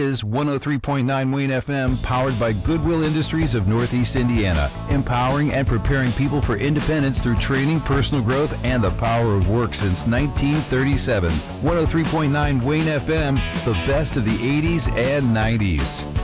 is 103.9 Wayne FM, powered by Goodwill Industries of Northeast Indiana, empowering and preparing people for independence through training, personal growth, and the power of work since 1937. 103.9 Wayne FM, the best of the 80s and 90s.